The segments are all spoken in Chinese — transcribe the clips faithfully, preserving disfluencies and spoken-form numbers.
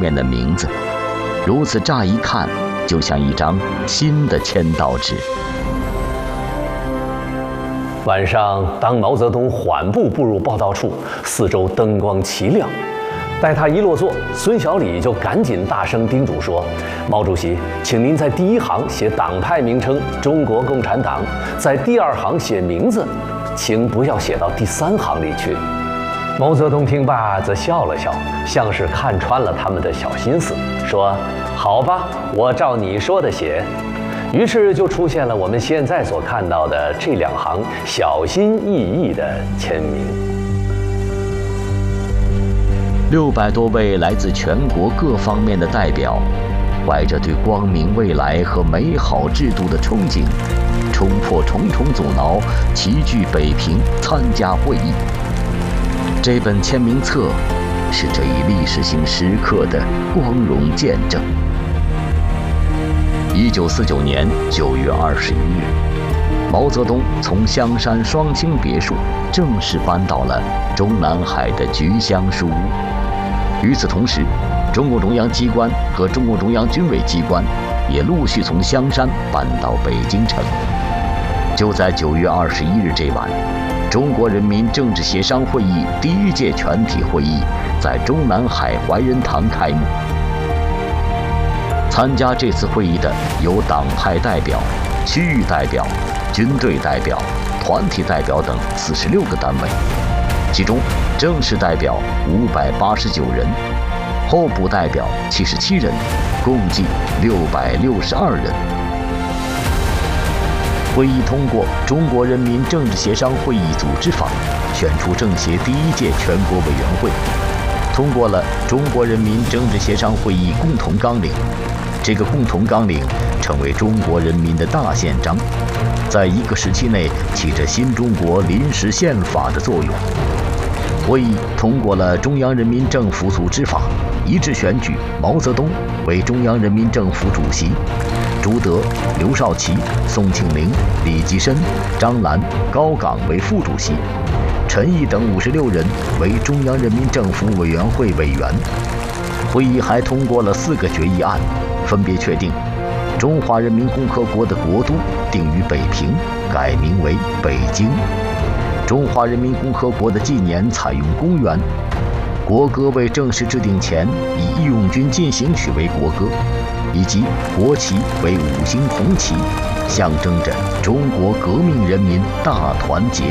面的名字，如此乍一看，就像一张新的签到纸。 晚上，当毛泽东缓步步入报道处，四周灯光齐亮。待他一落座，孙小礼就赶紧大声叮嘱说：“毛主席，请您在第一行写党派名称‘中国共产党’，在第二行写名字，请不要写到第三行里去。”毛泽东听罢，则笑了笑，像是看穿了他们的小心思，说：“好吧，我照你说的写。”于是就出现了我们现在所看到的这两行小心翼翼的签名。 六百多位来自全国各方面的代表，怀着对光明未来和美好制度的憧憬，冲破重重阻挠，齐聚北平参加会议。这本签名册是这一历史性时刻的光荣见证。一九四九年九月二十一日，毛泽东从香山双清别墅正式搬到了中南海的菊香书屋。与此同时，中共中央机关和中共中央军委机关也陆续从香山搬到北京城。就在九月二十一日这晚，中国人民政治协商会议第一届全体会议在中南海怀仁堂开幕。参加这次会议的有党派代表、区域代表、军队代表、团体代表等四十六个单位，其中正式代表五百八十九人，候补代表七十七人，共计六百六十二人。会议通过《中国人民政治协商会议组织法》，选出政协第一届全国委员会，通过了《中国人民政治协商会议共同纲领》。这个共同纲领成为中国人民的大宪章，在一个时期内起着新中国临时宪法的作用。会议通过了中央人民政府组织法，一致选举毛泽东为中央人民政府主席，朱德、刘少奇、宋庆龄、李济深、张澜、高岗为副主席，陈毅等五十六人为中央人民政府委员会委员。会议还通过了四个决议案，分别确定中华人民共和国的国都定于北平，改名为北京；中华人民共和国的纪年采用公元；国歌未正式制定前以《义勇军进行曲》为国歌，以及国旗为五星红旗，象征着中国革命人民大团结。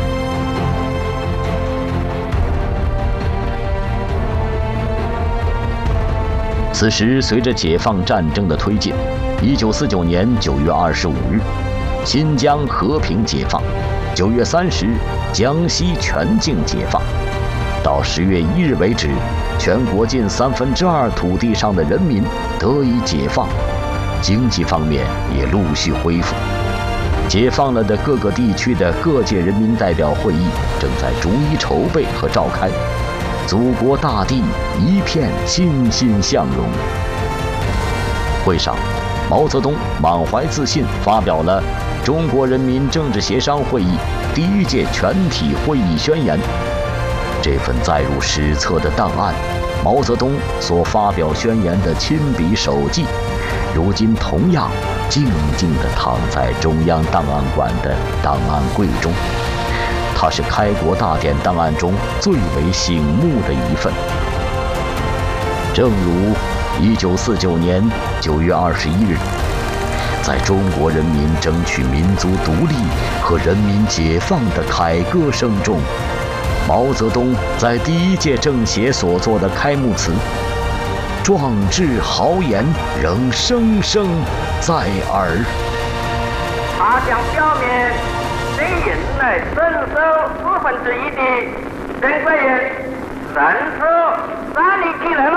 此时，随着解放战争的推进，一九四九年九月二十五日，新疆和平解放；九月三十日，江西全境解放。到十月一日为止，全国近三分之二土地上的人民得以解放，经济方面也陆续恢复。解放了的各个地区的各界人民代表会议正在逐一筹备和召开。祖国大地一片欣欣向荣。会上，毛泽东满怀自信发表了中国人民政治协商会议第一届全体会议宣言。这份载入史册的档案，毛泽东所发表宣言的亲笔手记，如今同样静静地躺在中央档案馆的档案柜中。它是开国大典档案中最为醒目的一份。正如一九四九年九月二十一日，在中国人民争取民族独立和人民解放的凯歌声中，毛泽东在第一届政协所作的开幕词，壮志豪言仍声声在耳。 他将表明对迎来镇守四分之一的珍贵人人数站立起来了，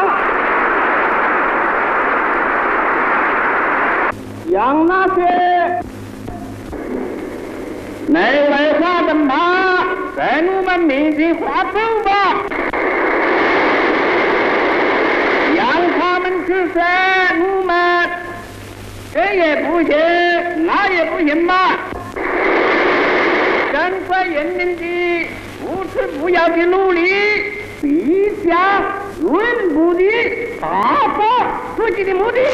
让那些内外化的马在我们面前滑走吧，让他们去杀我们，这也不行，那也不行嘛。珍贵人民的无耻不要的努力，必将稳步地达到自己的目的。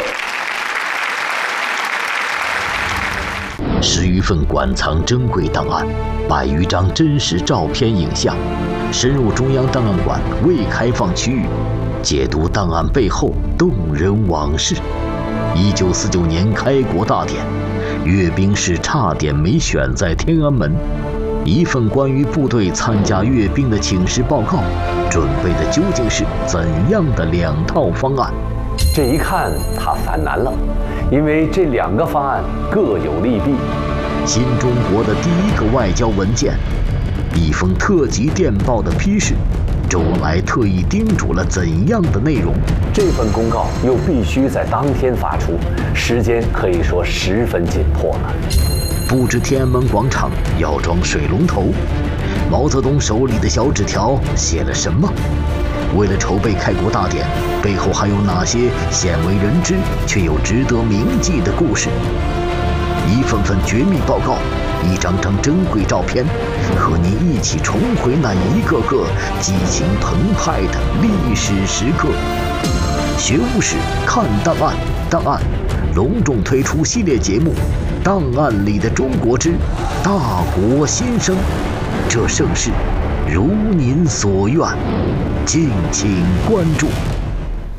十余份馆藏珍贵档案，百余张真实照片影像，深入中央档案馆未开放区域，解读档案背后动人往事。一九四九年开国大典，阅兵式差点没选在天安门。一份关于部队参加阅兵的请示报告，准备的究竟是怎样的两套方案？ 这一看他犯难了，因为这两个方案各有利弊。 新中国的第一个外交文件，一封特级电报的批示，周恩来特意叮嘱了怎样的内容？ 这份公告又必须在当天发出，时间可以说十分紧迫了。 布置天安门广场要装水龙头，毛泽东手里的小纸条写了什么？为了筹备开国大典，背后还有哪些鲜为人知却又值得铭记的故事？一份份绝密报告，一张张珍贵照片，和您一起重回那一个个激情澎湃的历史时刻。学务室看档案，档案隆重推出系列节目《档案里的中国之大国新生》，这盛世如您所愿，敬请关注。